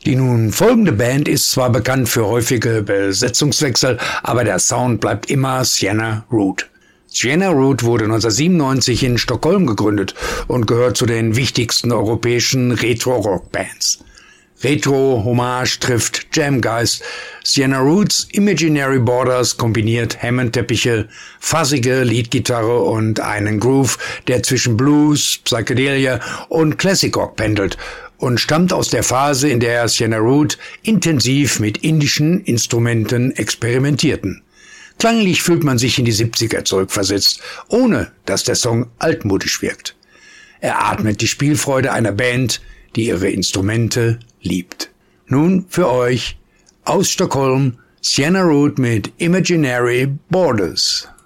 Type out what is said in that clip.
Die nun folgende Band ist zwar bekannt für häufige Besetzungswechsel, aber der Sound bleibt immer Sienna Root. Sienna Root wurde 1997 in Stockholm gegründet und gehört zu den wichtigsten europäischen Retro-Rock-Bands. Retro-Hommage trifft Jamgeist. Sienna Roots Imaginary Borders kombiniert Hammond-Teppiche, fuzzige Leadgitarre und einen Groove, der zwischen Blues, Psychedelia und Classic Rock pendelt und stammt aus der Phase, in der Sienna Root intensiv mit indischen Instrumenten experimentierten. Klanglich fühlt man sich in die 70er zurückversetzt, ohne dass der Song altmodisch wirkt. Er atmet die Spielfreude einer Band, die ihre Instrumente liebt. Nun für euch aus Stockholm Sienna Root mit Imaginary Borders.